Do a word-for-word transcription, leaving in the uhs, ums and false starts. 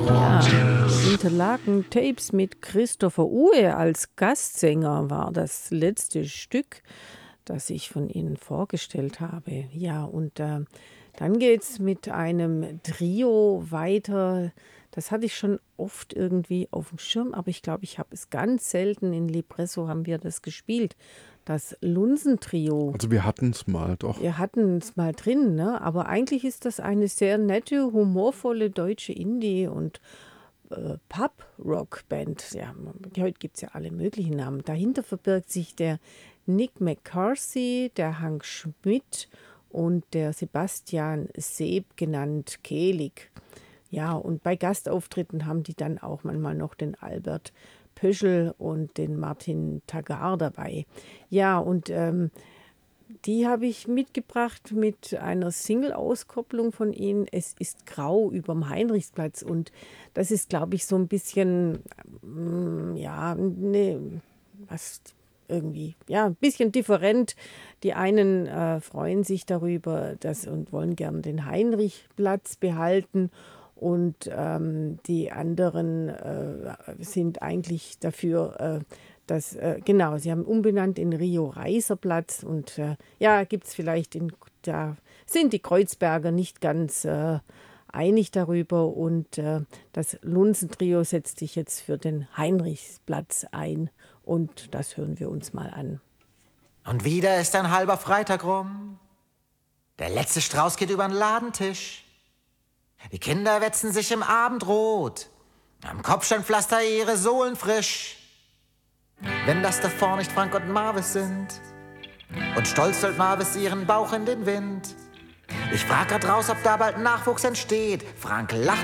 Ja, Interlaken Tapes mit Christopher Uhe als Gastsänger war das letzte Stück, das ich von Ihnen vorgestellt habe. Ja, und äh, dann geht's mit einem Trio weiter. Das hatte ich schon oft irgendwie auf dem Schirm, aber ich glaube, ich habe es ganz selten in Lipresso haben wir das gespielt. Das Lunsen-Trio. Also wir hatten es mal, doch. Wir hatten es mal drin, ne? Aber eigentlich ist das eine sehr nette, humorvolle deutsche Indie- und äh, Pub-Rock-Band. Ja, heute gibt es ja alle möglichen Namen. Dahinter verbirgt sich der Nick McCarthy, der Hank Schmidt und der Sebastian Seeb, genannt Kehlig. Ja, und bei Gastauftritten haben die dann auch manchmal noch den Albert Pöschel und den Martin Tagar dabei. Ja, und ähm, die habe ich mitgebracht mit einer Single-Auskopplung von ihnen. Es ist grau überm Heinrichsplatz und das ist, glaube ich, so ein bisschen, mm, ja, ne, was irgendwie, ja, ein bisschen different. Die einen äh, freuen sich darüber dass, und wollen gern den Heinrichplatz behalten. Und ähm, die anderen äh, sind eigentlich dafür, äh, dass, äh, genau, sie haben umbenannt in Rio-Reiser-Platz. Und äh, ja, gibt es vielleicht, in, da sind die Kreuzberger nicht ganz äh, einig darüber. Und äh, das Lunsen-Trio setzt sich jetzt für den Heinrichsplatz ein. Und das hören wir uns mal an. Und wieder ist ein halber Freitag rum. Der letzte Strauß geht über den Ladentisch. Die Kinder wetzen sich im Abendrot. Am Kopfsteinpflaster ihre Sohlen frisch. Wenn das davor nicht Frank und Marvis sind. Und stolz hält Marvis ihren Bauch in den Wind. Ich frag grad raus, ob da bald Nachwuchs entsteht. Frank lacht.